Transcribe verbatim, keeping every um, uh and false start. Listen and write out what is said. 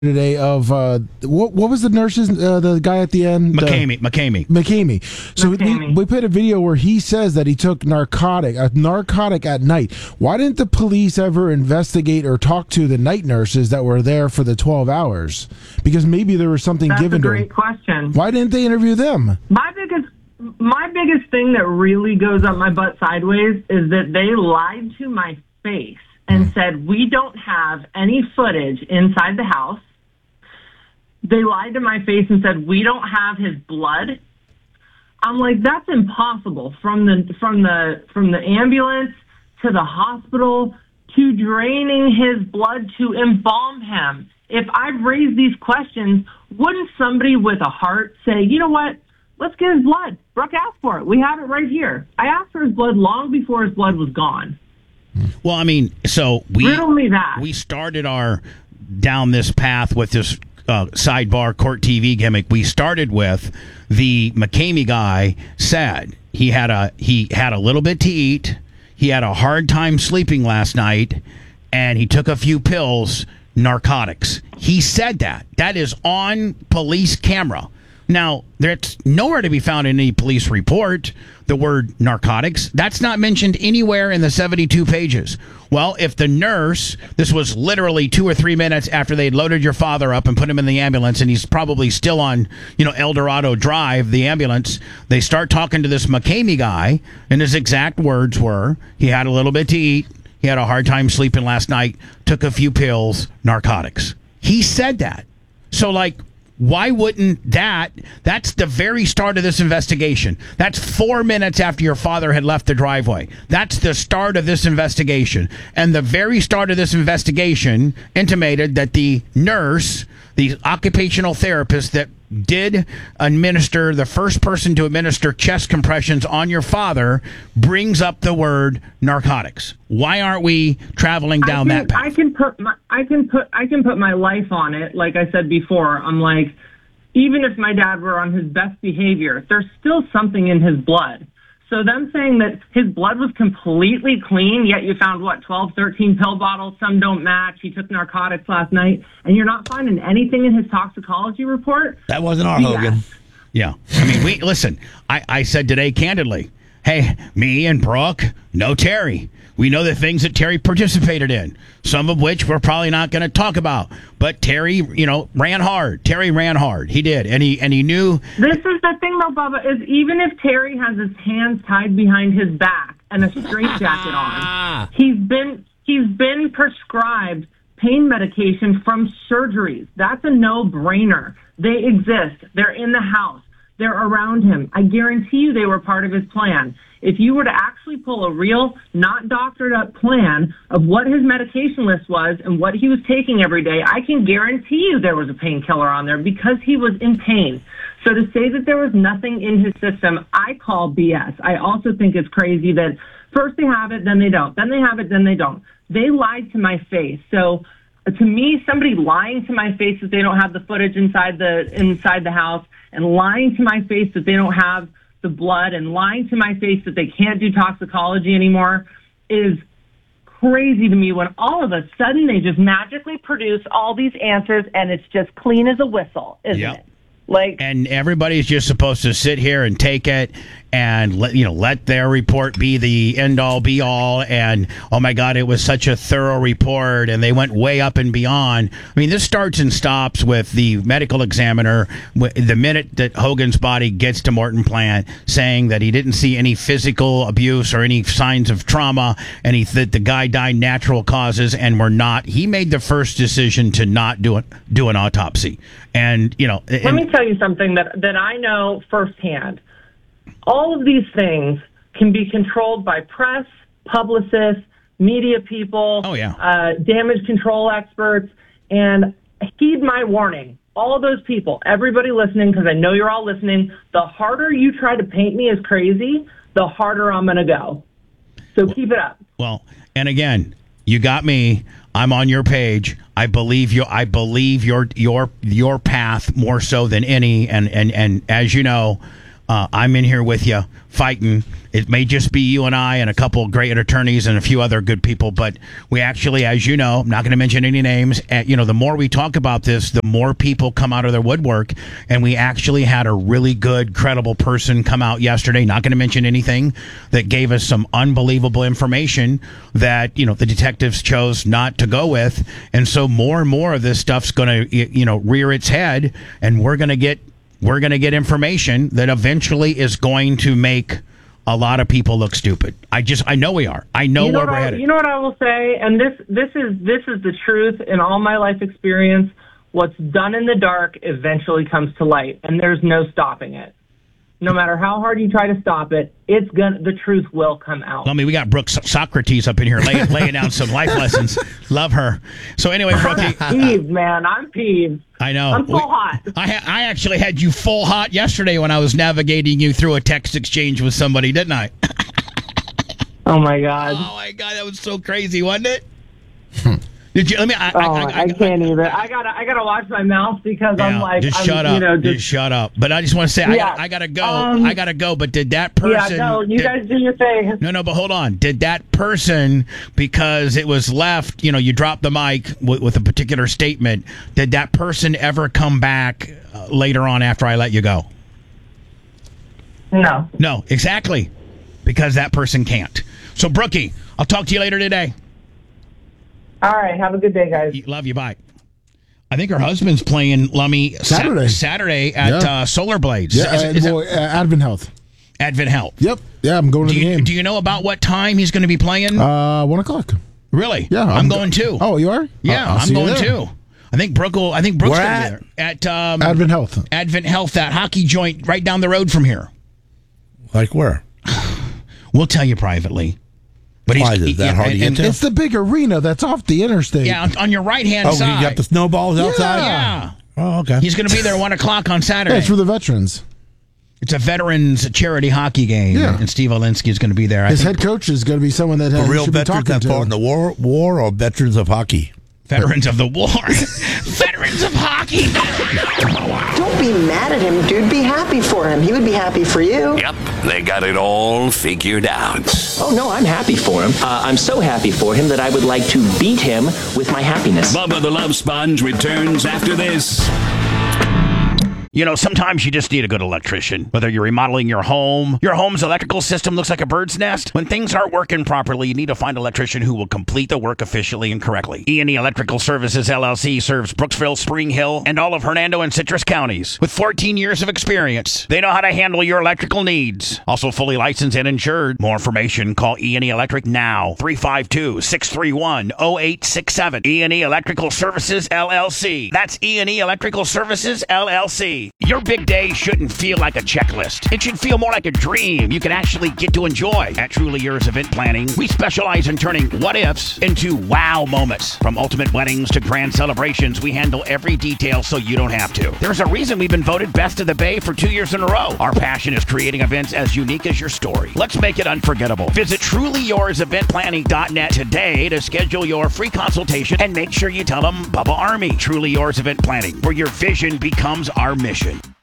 today of uh, what what was the nurse's uh, the guy at the end McCamey McCamey McCamey. So McCamey. We, we put a video where he says that he took narcotic a narcotic at night. Why didn't the police ever investigate or talk to the night nurses that were there for the twelve hours? Because maybe there was something That's given a to great them. question. Why didn't they interview them? My biggest my biggest thing that really goes up my butt sideways is that they lied to my face and Mm. said we don't have any footage inside the house. They lied to my face and said we don't have his blood. I'm like, that's impossible. From the from the from the ambulance to the hospital to draining his blood to embalm him. If I've raised these questions, wouldn't somebody with a heart say, you know what? Let's get his blood. Brooke asked for it. We have it right here. I asked for his blood long before his blood was gone. Well, I mean, so we Riddle me that. we started our down this path with this uh, sidebar court T V gimmick. We started with the McCamey guy said he had a he had a little bit to eat. He had a hard time sleeping last night, and he took a few pills, narcotics. He said that. That is on police camera. Now, there's nowhere to be found in any police report, the word narcotics. That's not mentioned anywhere in the seventy-two pages. Well, if the nurse, this was literally two or three minutes after they'd loaded your father up and put him in the ambulance, and he's probably still on, you know, El Dorado Drive, the ambulance, they start talking to this McCamey guy, and his exact words were, he had a little bit to eat, he had a hard time sleeping last night, took a few pills, narcotics. He said that. So, like, why wouldn't that? That's the very start of this investigation. That's four minutes after your father had left the driveway. That's the start of this investigation. And the very start of this investigation intimated that the nurse, the occupational therapist that did administer, the first person to administer chest compressions on your father, brings up the word narcotics. Why aren't we traveling down I can, that path? I can put my, I can put I can put my life on it. Like I said before, I'm like, even if my dad were on his best behavior, there's still something in his blood. So them saying that his blood was completely clean, yet you found, what, twelve, thirteen pill bottles, some don't match, he took narcotics last night, and you're not finding anything in his toxicology report? That wasn't our Yeah. Hogan. Yeah. I mean, we listen, I, I said today candidly, hey, me and Brooke know Terry. We know the things that Terry participated in, some of which we're probably not going to talk about. But Terry, you know, ran hard. Terry ran hard. He did. And he and he knew. This is the thing, though, Bubba, is even if Terry has his hands tied behind his back and a straitjacket on, he's been he's been prescribed pain medication from surgeries. That's a no-brainer. They exist. They're in the house. They're around him. I guarantee you they were part of his plan. If you were to actually pull a real, not doctored up plan of what his medication list was and what he was taking every day, I can guarantee you there was a painkiller on there because he was in pain. So to say that there was nothing in his system, I call B S. I also think it's crazy that first they have it, then they don't. Then they have it, then they don't. They lied to my face. So to me, somebody lying to my face that they don't have the footage inside the inside the house and lying to my face that they don't have the blood and lying to my face that they can't do toxicology anymore is crazy to me when all of a sudden they just magically produce all these answers and it's just clean as a whistle, isn't Yep. it? Like, And everybody's just supposed to sit here and take it and let you know let their report be the end all be all. And oh my God, it was such a thorough report, and they went way up and beyond. I mean, this starts and stops with the medical examiner the minute that Hogan's body gets to Morton Plant, saying that he didn't see any physical abuse or any signs of trauma, and he that the guy died natural causes, and we're not. He made the first decision to not do it, do an autopsy, and you know. let and, me tell you something that, that I know firsthand. All of these things can be controlled by press, publicists, media people, Oh, yeah. uh, damage control experts, and heed my warning. All of those people, everybody listening, because I know you're all listening, the harder you try to paint me as crazy, the harder I'm going to go. So keep it up. Well, and again, you got me. I'm on your page. I believe you. I believe your your your path more so than any. And and and as you know, Uh, I'm in here with you fighting. It may just be you and I and a couple of great attorneys and a few other good people, but we actually, as you know, I'm not going to mention any names. Uh, you know, the more we talk about this, the more people come out of their woodwork. And we actually had a really good, credible person come out yesterday, not going to mention anything, that gave us some unbelievable information that, you know, the detectives chose not to go with. And so more and more of this stuff's going to, you know, rear its head, and we're going to get we're going to get information that eventually is going to make a lot of people look stupid. I just, I know we are. I know, you know where we're I, headed. You know what I will say, and this this is this is the truth in all my life experience. What's done in the dark eventually comes to light, and there's no stopping it. No matter how hard you try to stop it, it's gonna. The truth will come out. I mean, we got Brooke Socrates up in here laying, laying down some life lessons. Love her. So anyway, Brookie. I'm peeved, man. I'm peeved. I know. I'm full we, hot. I ha- I actually had you full hot yesterday when I was navigating you through a text exchange with somebody, didn't I? Oh my god. Oh my god, that was so crazy, wasn't it? Did you? Let me. I, oh, I, I, I can't even. I gotta. I gotta watch my mouth because yeah, I'm like. just I'm, shut up. You know, just, just shut up. But I just want to say, I, yeah, gotta, I gotta go. um, I gotta go. But did that person? Yeah, no. You did, guys do your thing. No, no. But hold on. Did that person, because it was left, you know, you dropped the mic with, with a particular statement? Did that person ever come back uh, later on after I let you go? No. No, exactly, because that person can't. So, Brookie, I'll talk to you later today. All right. Have a good day, guys. Love you. Bye. I think her husband's playing Lummy Saturday. Sa- Saturday at Yeah. uh, Solar Blades. Yeah, Is- uh, is it boy, uh, Advent Health. Advent Health. Yep. Yeah, I'm going to Do the you, game. do you know about what time he's going to be playing? Uh, one o'clock. Really? Yeah, I'm, I'm going too. Oh, you are? Yeah, I'll I'm see you going there. too. I think Brooke will, I think Brooke's Where going to be there at um, Advent Health. Advent Health, that hockey joint right down the road from here. Like where? We'll tell you privately. But Why he's, is that yeah, hard to and- get and- to? It's the big arena that's off the interstate. Yeah, on, on your right hand Oh, side. you got the snowballs outside? Yeah. Oh, okay. He's going to be there one o'clock on Saturday. Yeah, it's for the veterans. It's a veterans charity hockey game, Yeah. and Steve Olinsky is going to be there. I His think head coach is going to be someone that For uh, real should be veterans talking that to. fought in the war, war or veterans of hockey? veterans of the war, veterans of hockey. Don't be mad at him, dude. Be happy for him. He would be happy for you. Yep, they got it all figured out. Oh, no, I'm happy for him. Uh, I'm so happy for him that I would like to beat him with my happiness. Bubba the Love Sponge returns after this. You know, sometimes you just need a good electrician. Whether you're remodeling your home, your home's electrical system looks like a bird's nest. When things aren't working properly, you need to find an electrician who will complete the work efficiently and correctly. E and E Electrical Services, L L C serves Brooksville, Spring Hill, and all of Hernando and Citrus counties. With fourteen years of experience, they know how to handle your electrical needs. Also fully licensed and insured. More information, call E and E Electric now. three five two, six three one, zero eight six seven. E and E Electrical Services, L L C. That's E and E Electrical Services, L L C. Your big day shouldn't feel like a checklist. It should feel more like a dream you can actually get to enjoy. At Truly Yours Event Planning, we specialize in turning what-ifs into wow moments. From ultimate weddings to grand celebrations, we handle every detail so you don't have to. There's a reason we've been voted Best of the Bay for two years in a row. Our passion is creating events as unique as your story. Let's make it unforgettable. Visit truly yours event planning dot net today to schedule your free consultation and make sure you tell them Bubba Army. Truly Yours Event Planning, where your vision becomes our mission.